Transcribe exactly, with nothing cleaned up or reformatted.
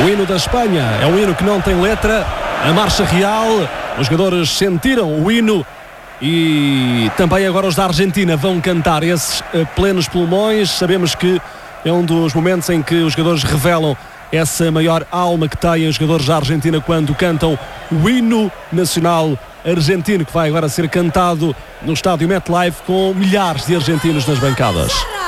O hino da Espanha é um hino que não tem letra, a marcha real, os jogadores sentiram o hino e também agora os da Argentina vão cantar esses a plenos pulmões. Sabemos que é um dos momentos em que os jogadores revelam essa maior alma que têm os jogadores da Argentina quando cantam o hino nacional argentino, que vai agora ser cantado no estádio MetLife com milhares de argentinos nas bancadas.